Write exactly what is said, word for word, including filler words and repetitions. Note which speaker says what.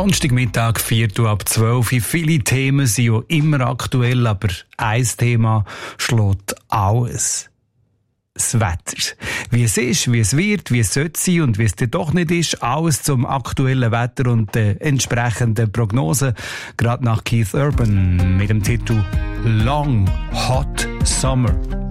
Speaker 1: Donnerstagmittag, Viertel ab zwölf. Viele Themen sind ja immer aktuell, aber ein Thema schlägt alles. Das Wetter. Wie es ist, wie es wird, wie es sollte sein und wie es dann doch nicht ist. Alles zum aktuellen Wetter und der entsprechenden Prognose. Gerade nach Keith Urban mit dem Titel Long Hot Summer.